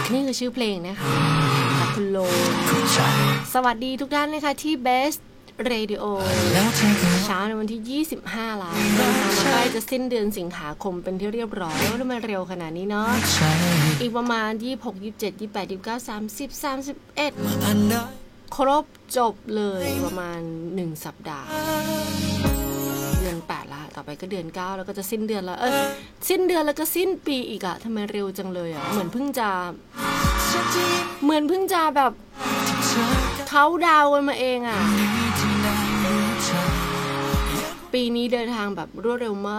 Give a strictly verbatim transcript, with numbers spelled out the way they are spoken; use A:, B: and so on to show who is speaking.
A: นี่คือชื่อเพลงนะคะจากคุณโลสวัสดีทุกท่านนะคะที่ Best Radio เช้าในวันที่ยี่สิบห้าแล้วเดินทางมาใกล้จะสิ้นเดือนสิงหาคมเป็นที่เรียบร้อยแล้วทำไมเร็วขนาดนี้เนาะอีกประมาณยี่สิบหก ยี่สิบเจ็ด ยี่สิบแปด ยี่สิบเก้า สามสิบ สามสิบเอ็ดครบจบเลยประมาณหนึ่งสัปดาห์เดือนแปดละต่อไปก็เดือนเก้าแล้วก็จะสิ้นเดือนแล้วเออสิ้นเดือนแล้วก็สิ้นปีอีกอะทำไมเร็วจังเลยอะเหมือนเพิ่งจะเหมือนเพิ่งจะแบบเขาดาวกันมาเองอะปีนี้เดินทางแบบรวดเร็วมาก